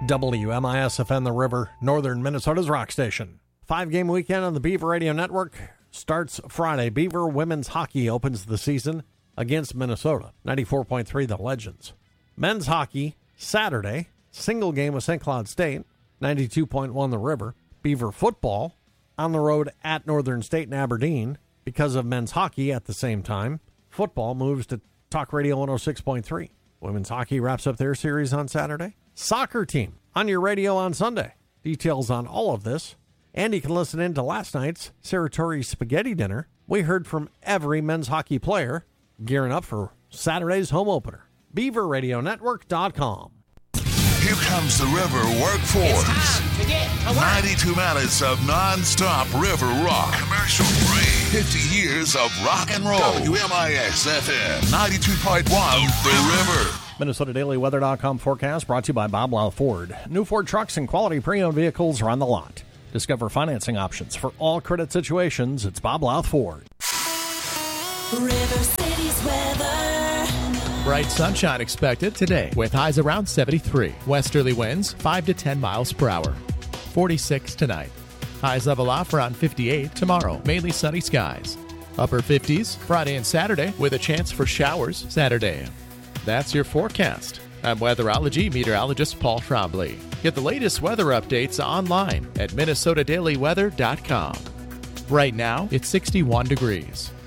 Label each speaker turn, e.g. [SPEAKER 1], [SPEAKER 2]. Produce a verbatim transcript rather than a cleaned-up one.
[SPEAKER 1] W M I S F N The River, Northern Minnesota's rock station. Five-game weekend on the Beaver Radio Network starts Friday. Beaver women's hockey opens the season against Minnesota. ninety-four point three The Legends. Men's hockey, Saturday, single game with Saint Cloud State, ninety-two point one The River. Beaver football on the road at Northern State and Aberdeen. Because of men's hockey at the same time, football moves to Talk Radio one oh six point three. Women's hockey wraps up their series on Saturday. Soccer team on your radio on Sunday. Details on all of this. And you can listen in to last night's Saratori Spaghetti Dinner. We heard from every men's hockey player gearing up for Saturday's home opener. beaver radio network dot com.
[SPEAKER 2] Here comes the River Workforce.
[SPEAKER 3] It's time to get to work.
[SPEAKER 2] ninety-two minutes of non-stop river rock. Commercial free. fifty years of rock and roll. W M I S F M ninety-two point one The River.
[SPEAKER 1] Minnesota Daily Weather dot com forecast brought to you by Bob Lau Ford. New Ford trucks and quality pre-owned vehicles are on the lot. Discover financing options for all credit situations. It's Bob Lau Ford.
[SPEAKER 4] River City's weather.
[SPEAKER 5] Bright sunshine expected today with highs around seventy-three. Westerly winds five to ten miles per hour. forty-six tonight. Highs level off around fifty-eight tomorrow. Mainly sunny skies. Upper fifties Friday and Saturday with a chance for showers Saturday. That's your forecast. I'm weatherology meteorologist Paul Trombley. Get the latest weather updates online at minnesota daily weather dot com. Right now, it's sixty-one degrees.